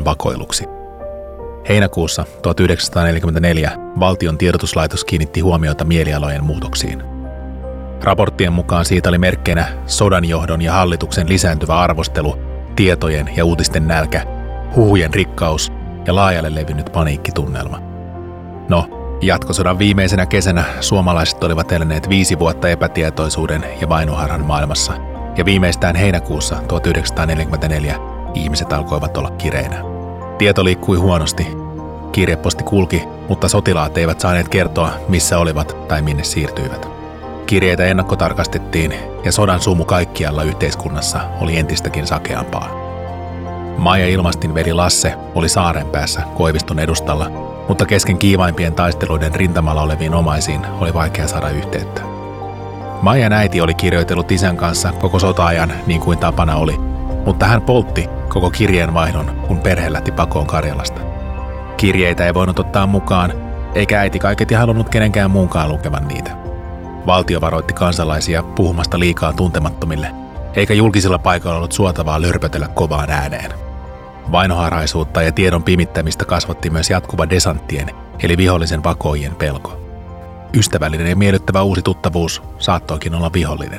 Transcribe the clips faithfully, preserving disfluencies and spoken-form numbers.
Venäjän vakoiluksi. Heinäkuussa tuhatyhdeksänsataaneljäkymmentäneljä valtion tiedotuslaitos kiinnitti huomiota mielialojen muutoksiin. Raporttien mukaan siitä oli merkkeinä sodanjohdon ja hallituksen lisääntyvä arvostelu, tietojen ja uutisten nälkä, huhujen rikkaus ja laajalle levinnyt paniikkitunnelma. No, jatkosodan viimeisenä kesänä suomalaiset olivat eläneet viisi vuotta epätietoisuuden ja vainoharhan maailmassa, ja viimeistään heinäkuussa tuhatyhdeksänsataaneljäkymmentäneljä ihmiset alkoivat olla kireinä. Tieto liikkui huonosti. Kirjeposti kulki, mutta sotilaat eivät saaneet kertoa, missä olivat tai minne siirtyivät. Kirjeitä ennakkotarkastettiin ja sodan sumu kaikkialla yhteiskunnassa oli entistäkin sakeampaa. Maija Ilmastin veli Lasse oli saaren päässä Koiviston edustalla, mutta kesken kiivaimpien taisteluiden rintamalla oleviin omaisiin oli vaikea saada yhteyttä. Maijan äiti oli kirjoitellut isän kanssa koko sota-ajan niin kuin tapana oli, mutta hän poltti koko kirjeenvaihdon, kun perhe lähti pakoon Karjalasta. Kirjeitä ei voinut ottaa mukaan, eikä äiti kaiketi halunnut kenenkään muunkaan lukevan niitä. Valtio varoitti kansalaisia puhumasta liikaa tuntemattomille, eikä julkisilla paikoilla ollut suotavaa lörpötellä kovaan ääneen. Vainoharhaisuutta ja tiedon pimittämistä kasvatti myös jatkuva desanttien, eli vihollisen vakoojien pelko. Ystävällinen ja miellyttävä uusi tuttavuus saattoikin olla vihollinen.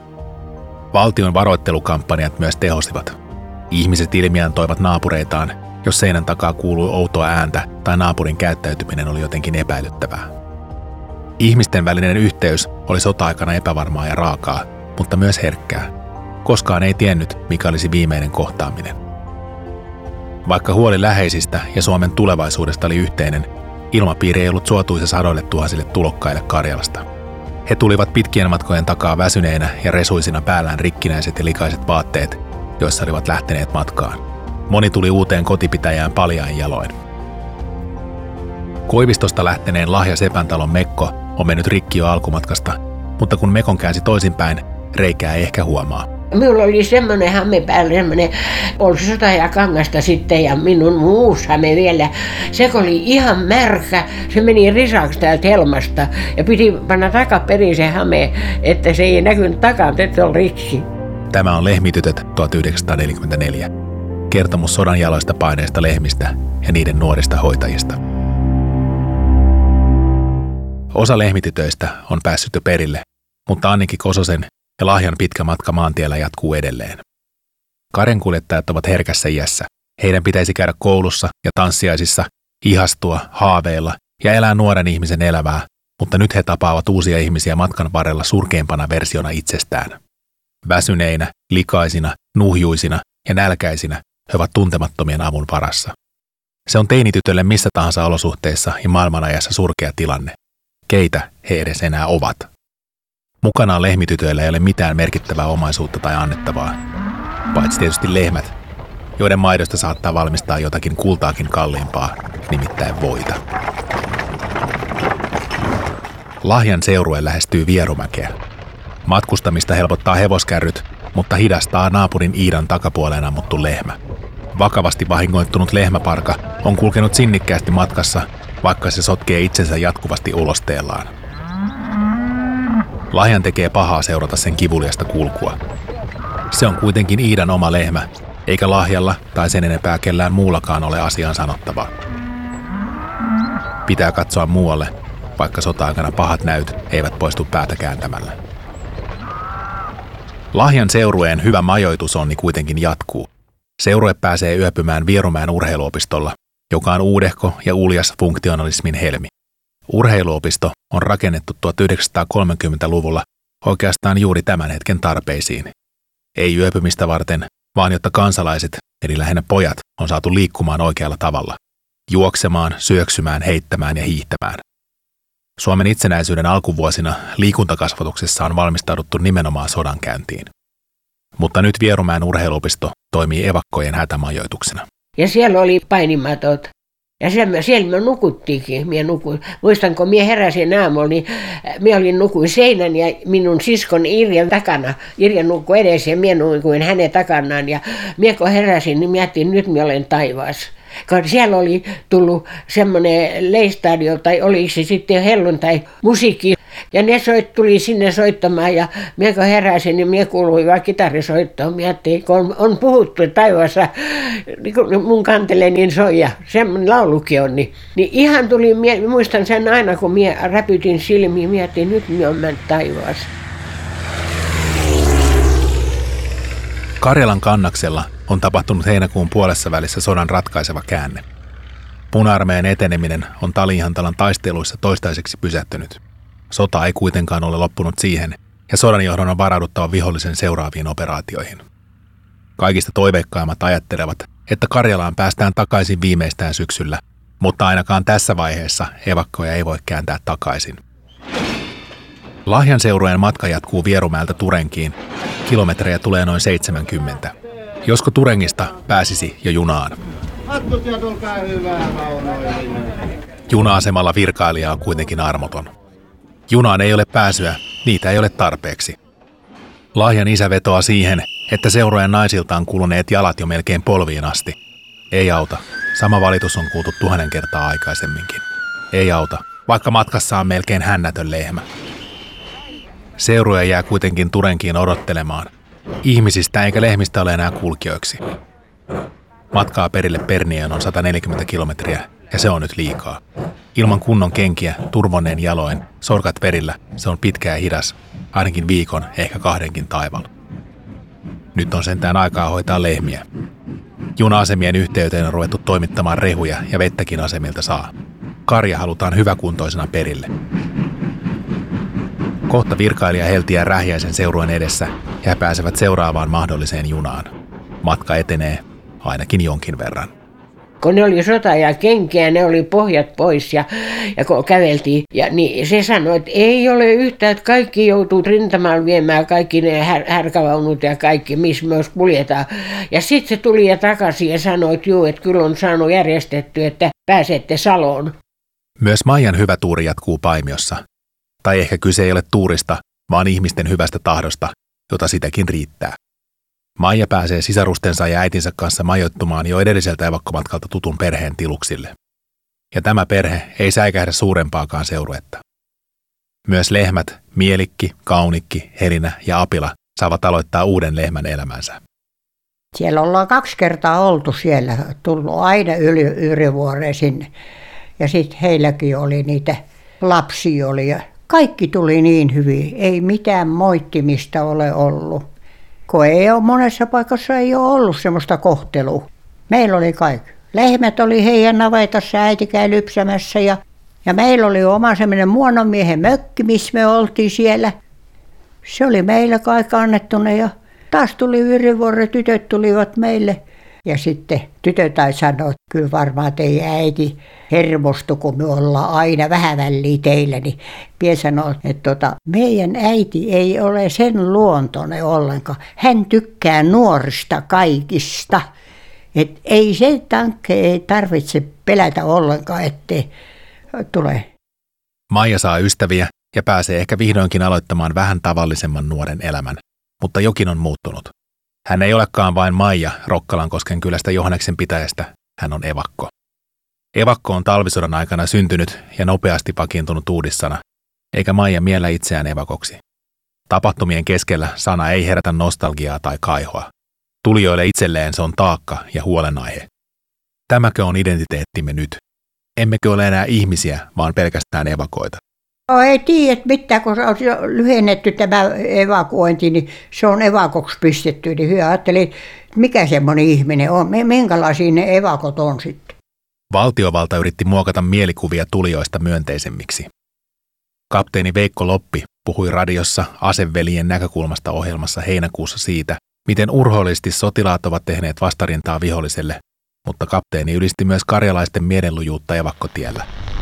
Valtion varoittelukampanjat myös tehosivat. Ihmiset ilmiantoivat naapureitaan, jos seinän takaa kuului outoa ääntä tai naapurin käyttäytyminen oli jotenkin epäilyttävää. Ihmisten välinen yhteys oli sota-aikana epävarmaa ja raakaa, mutta myös herkkää. Koskaan ei tiennyt, mikä olisi viimeinen kohtaaminen. Vaikka huoli läheisistä ja Suomen tulevaisuudesta oli yhteinen, ilmapiiri ei ollut suotuisa sadoille tuhansille tulokkaille Karjalasta. He tulivat pitkien matkojen takaa väsyneinä ja resuisina päällään rikkinäiset ja likaiset vaatteet, joissa olivat lähteneet matkaan. Moni tuli uuteen kotipitäjään paljain jaloin. Koivistosta lähteneen Lahja Sepäntalon Mekko on mennyt rikki jo alkumatkasta, mutta kun Mekon käänsi toisinpäin, reikää ei ehkä huomaa. Minulla oli semmoinen hame päällä, semmoinen polsota ja kangasta sitten ja minun muus hame vielä. Se oli ihan märkä, se meni risaksi täältä helmasta ja piti panna takaperin se hame, että se ei näkynyt takaa, että oli rikki. Tämä on Lehmitytöt tuhatyhdeksänsataaneljäkymmentäneljä. Kertomus sodan jaloista paineista lehmistä ja niiden nuorista hoitajista. Osa lehmitytöistä on päässyt jo perille, mutta Annikki Kososen ja Lahjan pitkä matka maantiellä jatkuu edelleen. Karjankuljettajat ovat herkässä iässä. Heidän pitäisi käydä koulussa ja tanssiaisissa, ihastua, haaveilla ja elää nuoren ihmisen elämää, mutta nyt he tapaavat uusia ihmisiä matkan varrella surkeimpana versiona itsestään. Väsyneinä, likaisina, nuhjuisina ja nälkäisinä he ovat tuntemattomien avun varassa. Se on teinitytölle missä tahansa olosuhteissa ja maailmanajassa surkea tilanne. Keitä he edes enää ovat? Mukanaan lehmitytöillä ei ole mitään merkittävää omaisuutta tai annettavaa, paitsi tietysti lehmät, joiden maidosta saattaa valmistaa jotakin kultaakin kalliimpaa, nimittäin voita. Lahjan seurue lähestyy Vierumäkeä. Matkustamista helpottaa hevoskärryt, mutta hidastaa naapurin Iidan takapuoleen ammuttu lehmä. Vakavasti vahingoittunut lehmäparka on kulkenut sinnikkäästi matkassa, vaikka se sotkee itsensä jatkuvasti ulosteellaan. Lahjan tekee pahaa seurata sen kivuliasta kulkua. Se on kuitenkin Iidan oma lehmä, eikä Lahjalla tai sen enempää kellään muullakaan ole asiaan sanottavaa. Pitää katsoa muualle, vaikka sota-aikana pahat näyt eivät poistu päätä kääntämällä. Lahjan seurueen hyvä majoitusonni kuitenkin jatkuu. Seurue pääsee yöpymään Vierumäen urheiluopistolla, joka on uudehko ja uljas funktionalismin helmi. Urheiluopisto on rakennettu tuhatyhdeksänsataakolmekymmentäluvulla oikeastaan juuri tämän hetken tarpeisiin. Ei yöpymistä varten, vaan jotta kansalaiset, eli lähinnä pojat, on saatu liikkumaan oikealla tavalla. Juoksemaan, syöksymään, heittämään ja hiihtämään. Suomen itsenäisyyden alkuvuosina liikuntakasvatuksessa on valmistauduttu nimenomaan sodankäyntiin. Mutta nyt Vierumäen urheiluopisto toimii evakkojen hätämajoituksena. Ja siellä oli painimatot. Ja siellä, siellä me nukuttiinkin. Mie nukuin. Muistanko, mie heräsin aamulla, niin mie olin nukuin seinän ja minun siskon Irjan takana. Irja nukkui edessä ja mie nukuin hänen takanaan. Ja mie kun heräsin, niin mietin, nyt mie olen taivaassa. Kun siellä oli tullut semmoinen leistadio, tai oliko se sitten helluntai musiikki, Ja ne soit, tuli sinne soittamaan ja minä kun heräsin, niin minä kuuluin vaan kitarisoittoon. Minä ajattelin, kun on, on puhuttu taivaassa, niin kun mun kantelee niin soi ja semmoinen laulukin on. Niin, niin ihan tuli, minä muistan sen aina kun minä räpytin silmiin, minä ajattelin, nyt minä olen mennyt taivaassa. Karjalan kannaksella on tapahtunut heinäkuun puolessa välissä sodan ratkaiseva käänne. Puna-armeijan eteneminen on Talihantalan taisteluissa toistaiseksi pysähtynyt. Sota ei kuitenkaan ole loppunut siihen, ja sodanjohdon on varauduttava vihollisen seuraaviin operaatioihin. Kaikista toiveikkaimmat ajattelevat, että Karjalaan päästään takaisin viimeistään syksyllä, mutta ainakaan tässä vaiheessa evakkoja ei voi kääntää takaisin. Lahjan seurueen matka jatkuu Vierumäeltä Turenkiin. Kilometrejä tulee noin seitsemänkymmentä. Josko Turengista pääsisi jo junaan. Juna-asemalla virkailija on kuitenkin armoton. Junaan ei ole pääsyä, niitä ei ole tarpeeksi. Lahjan isä vetoaa siihen, että seurueen naisilta on kuluneet jalat jo melkein polviin asti. Ei auta. Sama valitus on kuultu tuhannen kertaa aikaisemminkin. Ei auta, vaikka matkassa on melkein hännätön lehmä. Seuruja jää kuitenkin Turenkiin odottelemaan. Ihmisistä eikä lehmistä ole enää kulkijoiksi. Matkaa perille Perniöön on sata neljäkymmentä kilometriä, ja se on nyt liikaa. Ilman kunnon kenkiä, turvonneen jaloin, sorkat perillä, se on pitkä ja hidas, ainakin viikon, ehkä kahdenkin taival. Nyt on sentään aikaa hoitaa lehmiä. Juna-asemien yhteyteen on ruvettu toimittamaan rehuja ja vettäkin asemilta saa. Karja halutaan hyväkuntoisena perille. Kohta virkailija heltiää Rähjäisen seurueen edessä ja he pääsevät seuraavaan mahdolliseen junaan. Matka etenee ainakin jonkin verran. Kun ne oli sota ja kenkiä, ne oli pohjat pois ja, ja kun käveltiin, ja niin se sanoi, että ei ole yhtään, että kaikki joutuu rintamalla viemään, kaikki ne här, härkävaunut ja kaikki, missä myös kuljetaan. Ja sitten se tuli ja takaisin ja sanoi, että juu, että kyllä on saanut järjestetty, että pääsette Saloon. Myös Maijan hyvä tuuri jatkuu Paimiossa. Tai ehkä kyse ei ole tuurista, vaan ihmisten hyvästä tahdosta, jota sitäkin riittää. Maija pääsee sisarustensa ja äitinsä kanssa majoittumaan jo edelliseltä evakkomatkalta tutun perheen tiluksille. Ja tämä perhe ei säikähdä suurempaakaan seuruetta. Myös lehmät, Mielikki, Kaunikki, Helinä ja Apila saavat aloittaa uuden lehmän elämänsä. Siellä ollaan kaksi kertaa oltu siellä, tullut aina yli Yrjövuoreen sinne. Ja sitten heilläkin oli niitä lapsia oli ja kaikki tuli niin hyvin, ei mitään moittimista ole ollut. Kun ei ole monessa paikassa ei ole ollut semmoista kohtelua. Meillä oli kaikki. Lehmät oli heidän navetassa, äiti käy lypsämässä ja, ja meillä oli oma semmoinen muononmiehen mökki, missä me oltiin siellä. Se oli meillä kaikki annettuna ja taas tuli Yrjövuoreen, tytöt tulivat meille. Ja sitten tytöt sanoi, että kyllä varmaan teidän äiti hermostui, kun me ollaan aina vähän väliä teillä. Niin Pie sanoi, että tota, meidän äiti ei ole sen luontoinen ollenkaan. Hän tykkää nuorista kaikista. Et ei se tankke ei tarvitse pelätä ollenkaan, ettei tule. Maija saa ystäviä ja pääsee ehkä vihdoinkin aloittamaan vähän tavallisemman nuoren elämän. Mutta jokin on muuttunut. Hän ei olekaan vain Maija Rokkalankosken kylästä Johanneksen pitäjästä, hän on evakko. Evakko on talvisodan aikana syntynyt ja nopeasti vakiintunut uudissana, eikä Maija miellä itseään evakoksi. Tapahtumien keskellä sana ei herätä nostalgiaa tai kaihoa. Tulijoille itselleen se on taakka ja huolenaihe. Tämäkö on identiteettimme nyt? Emmekö ole enää ihmisiä, vaan pelkästään evakoita? No, ei tiedä mitään, kun on lyhennetty tämä evakuointi, niin se on evakoksi pistetty. Niin hyvä ajattelin, mikä semmoinen ihminen on, minkälaisia ne evakot on sitten. Valtiovalta yritti muokata mielikuvia tulijoista myönteisemmiksi. Kapteeni Veikko Loppi puhui radiossa Aseveljen näkökulmasta ohjelmassa heinäkuussa siitä, miten urhoollisesti sotilaat ovat tehneet vastarintaa viholliselle, mutta kapteeni ylisti myös karjalaisten mielenlujuutta evakkotiellä.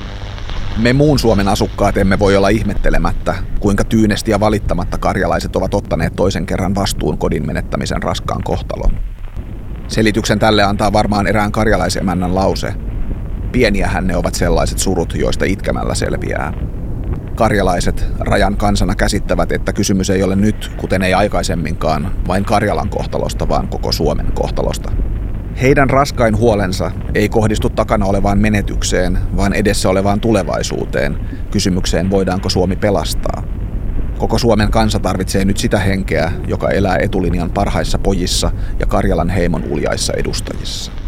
Me muun Suomen asukkaat emme voi olla ihmettelemättä, kuinka tyynesti ja valittamatta karjalaiset ovat ottaneet toisen kerran vastuun kodin menettämisen raskaan kohtalon. Selityksen tälle antaa varmaan erään karjalaisemännän lause. Pieniähän ne ovat sellaiset surut, joista itkemällä selviää. Karjalaiset rajan kansana käsittävät, että kysymys ei ole nyt, kuten ei aikaisemminkaan, vain Karjalan kohtalosta, vaan koko Suomen kohtalosta. Heidän raskain huolensa ei kohdistu takana olevaan menetykseen, vaan edessä olevaan tulevaisuuteen, kysymykseen voidaanko Suomi pelastaa. Koko Suomen kansa tarvitsee nyt sitä henkeä, joka elää etulinjan parhaissa pojissa ja Karjalan heimon uljaissa edustajissa.